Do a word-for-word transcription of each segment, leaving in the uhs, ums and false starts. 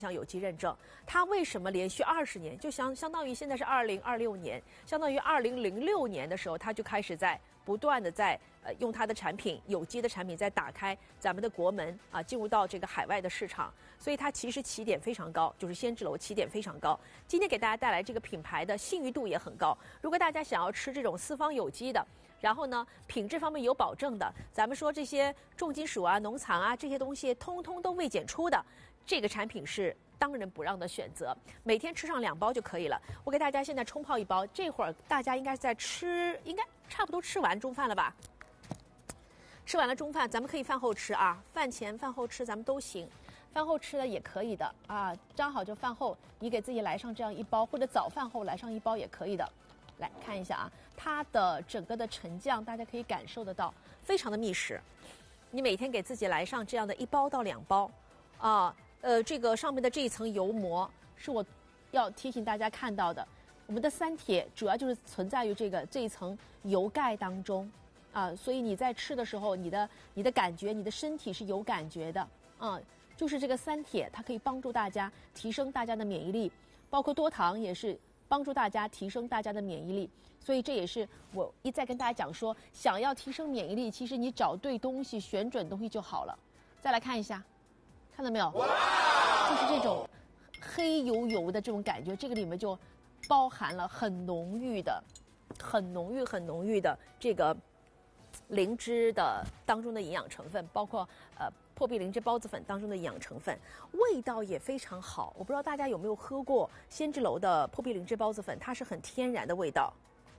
项有机认证，它为什么连续二十年，就相相当于现在是二零二六年，相当于二零零六年的时候，它就开始在不断的在呃用它的产品有机的产品在打开咱们的国门啊，进入到这个海外的市场，所以它其实起点非常高，就是先知楼起点非常高。今天给大家带来这个品牌的信誉度也很高，如果大家想要吃这种四方有机的。然后呢，品质方面有保证的，咱们说这些重金属啊、农残啊这些东西，通通都未检出的，这个产品是当仁不让的选择。每天吃上两包就可以了。我给大家现在冲泡一包，这会儿大家应该在吃，应该差不多吃完中饭了吧？吃完了中饭，咱们可以饭后吃啊，饭前、饭后吃咱们都行。饭后吃的也可以的啊，刚好就饭后你给自己来上这样一包，或者早饭后来上一包也可以的。来看一下啊，它的整个的沉降，大家可以感受得到，非常的密实。你每天给自己来上这样的一包到两包，啊，呃，这个上面的这一层油膜是我要提醒大家看到的。我们的三铁主要就是存在于这个这一层油盖当中，啊，所以你在吃的时候，你的你的感觉，你的身体是有感觉的，啊，就是这个三铁，它可以帮助大家提升大家的免疫力，包括多糖也是。帮助大家提升大家的免疫力，所以这也是我一再跟大家讲说，想要提升免疫力，其实你找对东西、选准东西就好了。再来看一下，看到没有？就是这种黑油油的这种感觉，这个里面就包含了很浓郁的、很浓郁、很浓郁的这个灵芝的当中的营养成分，包括呃。破壁灵芝孢子粉当中的营养成分，味道也非常好。我不知道大家有没有喝过先知楼的破壁灵芝孢子粉，它是很天然的味道，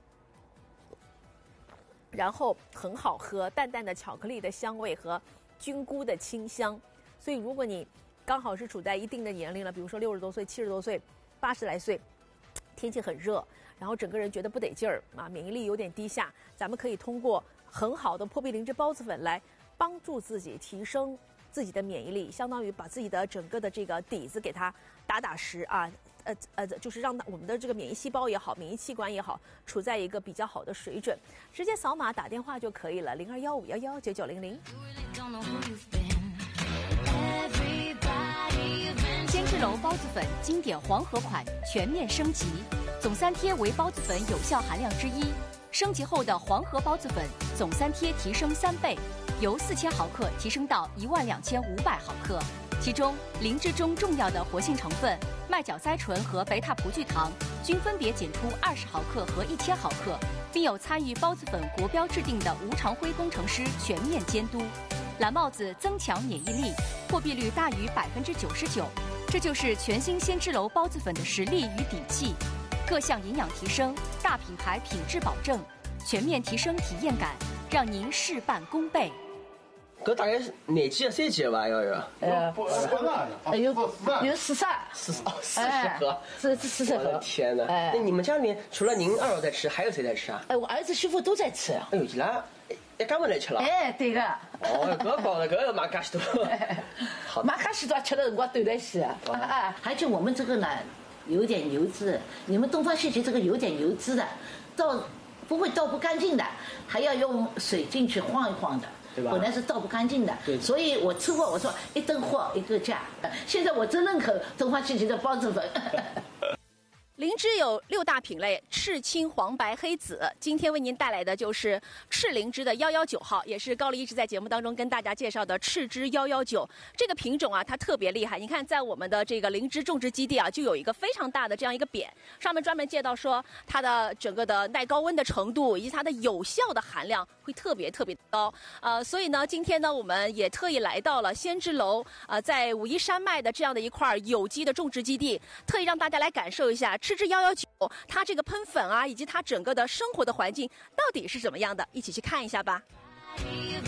然后很好喝，淡淡的巧克力的香味和菌菇的清香。所以如果你刚好是处在一定的年龄了，比如说六十多岁、七十多岁、八十来岁，天气很热，然后整个人觉得不得劲儿啊，免疫力有点低下，咱们可以通过很好的破壁灵芝孢子粉来帮助自己提升自己的免疫力，相当于把自己的整个的这个底子给它打打实啊，呃呃，就是让我们的这个免疫细胞也好，免疫器官也好，处在一个比较好的水准。直接扫码打电话就可以了，零二幺五幺幺九九零零。 先知楼孢子粉经典黄河款全面升级，总三贴为孢子粉有效含量之一，升级后的黄河孢子粉总三贴提升三倍。由四千毫克提升到一万两千五百毫克，其中灵芝中重要的活性成分麦角甾醇和贝塔葡聚糖均分别检出二十毫克和一千毫克，并有参与孢子粉国标制定的吴长辉工程师全面监督。蓝帽子增强免疫力，破壁率大于百分之九十九，这就是全新先知楼孢子粉的实力与底气。各项营养提升，大品牌品质保证，全面提升体验感，让您事半功倍。 搿大概是廿几个、三几个吧，要有。 呃，有有四十二， 四十哦，四十盒， 四四十盒。 我的天哪！那你们家里面除了您二老在吃，还有谁在吃啊？ 哎，我儿子媳妇都在吃。 哎呦，伊拉一家门来吃了。 哎，对个。 哦，搿搞了，搿要买介许多。 好，买介许多吃的辰光对得起啊！啊，而且我们这个呢，有点油脂，你们东方细芹这个有点油脂的，倒不会倒不干净的，还要用水进去晃一晃的。 对吧？ 本来是倒不干净的， 对， 所以我吃过，我说一顿货一个价。现在我真认可东方细芹的孢子粉。 灵芝有六大品类，赤、青、黄、白、黑、紫。今天为您带来的就是赤灵芝的幺幺九号，也是高丽一直在节目当中跟大家介绍的赤芝幺幺九。这个品种啊，它特别厉害。你看，在我们的这个灵芝种植基地啊，就有一个非常大的这样一个匾，上面专门介到说它的整个的耐高温的程度，以及它的有效的含量会特别特别高。呃，所以呢，今天呢，我们也特意来到了先知楼，呃，在武夷山脉的这样的一块有机的种植基地，特意让大家来感受一下。赤芝幺幺九，它这个喷粉啊，以及它整个的生活的环境到底是怎么样的，一起去看一下吧。